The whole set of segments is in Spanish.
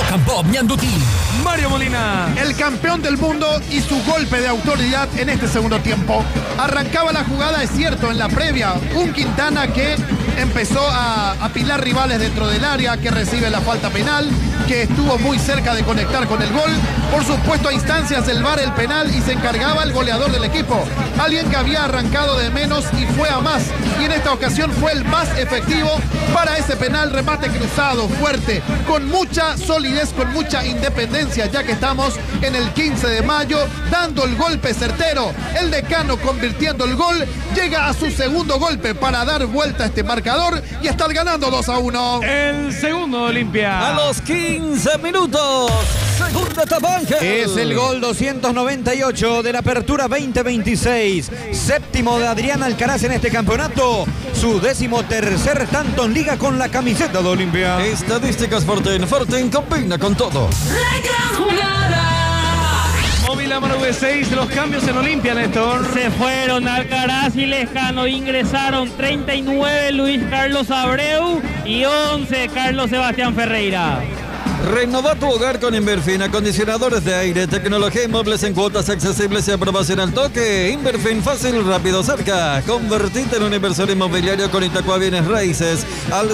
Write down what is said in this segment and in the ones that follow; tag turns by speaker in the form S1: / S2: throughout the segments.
S1: Rock and Pop Ñandutí.
S2: Mario Molina.
S3: El campeón del mundo y su golpe de autoridad en este segundo tiempo. Arrancaba la jugada, es cierto, en la previa. Un Quintana que empezó a apilar rivales dentro del área, que recibe la falta penal, que estuvo muy cerca de conectar con el gol. Por supuesto, a instancias del VAR el penal y se encargaba el goleador del equipo. Alguien que había arrancado de menos y fue a más. Y en esta ocasión fue el más efectivo para ese penal. Remate cruzado, fuerte, con mucha solidez, con mucha independencia, ya que estamos en el 15 de mayo, dando el golpe certero. El Decano convirtiendo el gol, llega a su segundo golpe para dar vuelta a este marcador y estar ganando 2-1.
S2: El segundo de Olimpia.
S4: A los 15 minutos. Segunda etapa, Ángel.
S5: Es el gol 298 de la Apertura 2026. Séptimo de Adrián Alcaraz en este campeonato. Su 13º tanto en liga con la camiseta de Olimpia.
S4: Estadísticas Fortin. Fortin combina con todo.
S2: Móvil Amaro V6, los cambios en Olimpia, Néstor.
S6: Se fueron Alcaraz y Lejano, ingresaron 39 Luis Carlos Abreu y 11 Carlos Sebastián Ferreira.
S4: Renová tu hogar con Inverfin, acondicionadores de aire, tecnología y muebles en cuotas accesibles y aprobación al toque. Inverfin, fácil, rápido, cerca. Convertite en un inversor inmobiliario con Itacua Bienes Raíces al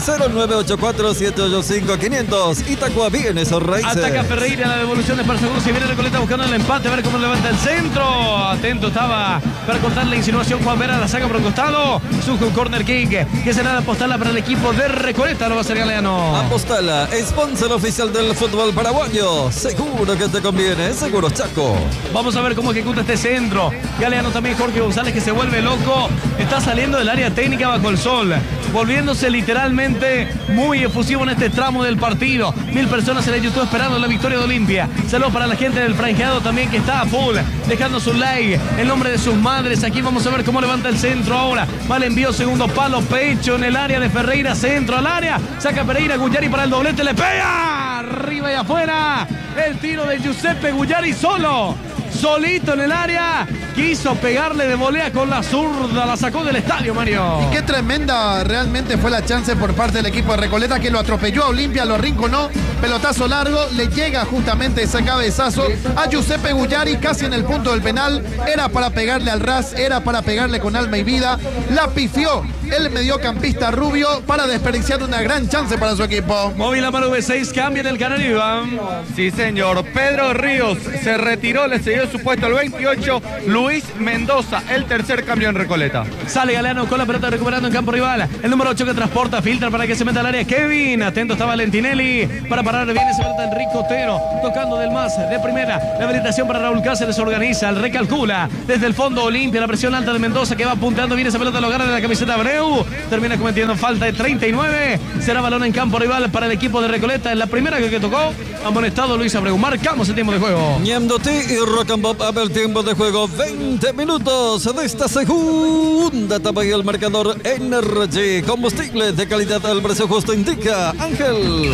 S4: 0984-785-500. Itacua Bienes o Raíces.
S2: Ataca Ferreira, la devolución de Parsegur. Si viene Recoleta buscando el empate, a ver cómo levanta el centro. Atento estaba para cortar la insinuación Juan Vera, la saca por un costado. Surge un corner kick que será de apostarla para el equipo de Recoleta. Lo va a hacer Galeano.
S4: Apostala, sponsor oficial del fútbol paraguayo. Seguro que te conviene, seguro Chaco.
S2: Vamos a ver cómo ejecuta este centro. Galeano también, Jorge González, que se vuelve loco. Está saliendo del área técnica bajo el sol, volviéndose literalmente muy efusivo en este tramo del partido. 1000 personas en el YouTube esperando la victoria de Olimpia. Saludos para la gente del franjeado también, que está a full, dejando su like en nombre de sus madres. Aquí vamos a ver cómo levanta el centro ahora. Mal envío, segundo palo, pecho en el área de Ferreira, centro al área. Saca Pereira, Guyari para el doblete, le pega. Arriba y afuera. El tiro de Giuseppe Guyari solito en el área. Quiso pegarle de volea con la zurda. La sacó del estadio, Mario.
S3: Y qué tremenda realmente fue la chance por parte del equipo de Recoleta, que lo atropelló a Olimpia, lo arrinconó. Pelotazo largo, le llega justamente ese cabezazo a Giuseppe Guyari casi en el punto del penal. Era para pegarle al ras, era para pegarle con alma y vida. La pifió el mediocampista Rubio para desperdiciar una gran chance para su equipo.
S2: Móvil Amaro V6, cambia en el Canario, Iván.
S7: Sí, señor. Pedro Ríos se retiró, le cedió su puesto al 28. Luis Mendoza, el tercer cambio en Recoleta.
S2: Sale Galeano con la pelota recuperando en campo rival. El número 8 que transporta, filtra para que se meta al área Kevin. Atento está Valentinelli para parar bien esa pelota Enrique Otero. Tocando del más de primera. La habilitación para Raúl Cáceres organiza, el recalcula. Desde el fondo Olimpia, la presión alta de Mendoza que va apuntando bien esa pelota, lo agarra de la camiseta Abreu. Termina cometiendo falta de 39. Será balón en campo rival para el equipo de Recoleta. En la primera que tocó, amonestado Luis Abreu. Marcamos el tiempo de juego.
S4: Ñandutí y Rock and Pop, a ver el tiempo de juego. 20 minutos de esta segunda etapa y el marcador Energy. Combustible de calidad al precio justo, indica Ángel.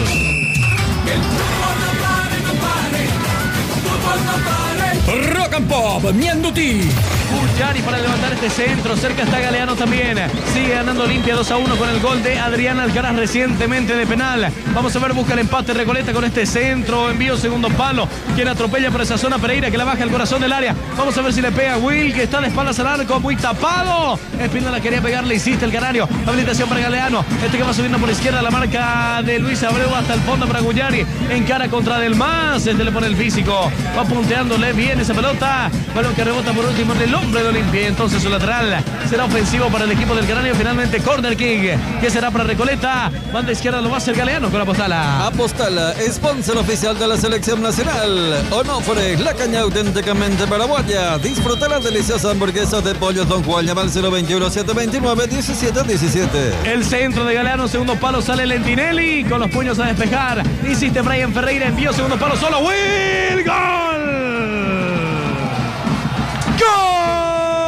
S1: Rock and Pop Ñandutí.
S2: Guyari para levantar este centro. Cerca está Galeano también. Sigue ganando Olimpia 2-1 con el gol de Adrián Alcaraz recientemente de penal. Vamos a ver, busca el empate Recoleta con este centro. Envío segundo palo. Quien atropella por esa zona, Pereira, que la baja al corazón del área. Vamos a ver si le pega Will, que está de espaldas al arco, muy tapado. Espinola quería pegarle, hiciste el Canario. Habilitación para Galeano. Este que va subiendo por la izquierda, la marca de Luis Abreu hasta el fondo para Guyari. Encara contra Del Más. Este le pone el físico. Va punteándole bien esa pelota. Balón que rebota por último en el hombre de Olimpia. Entonces su lateral será ofensivo para el equipo del Canario. Finalmente corner kick, que será para Recoleta. Banda izquierda lo va a hacer Galeano con la postala.
S4: Apostala, sponsor oficial de la selección nacional. Onofre, la caña auténticamente paraguaya. Disfruta las deliciosas hamburguesas de pollo Don Juan. Llama al 021-729-1717.
S2: El centro de Galeano, segundo palo, sale Lentinelli con los puños a despejar. Insiste Brian Ferreira, envío segundo palo solo. ¡Will! ¡Gol! ¡Gol!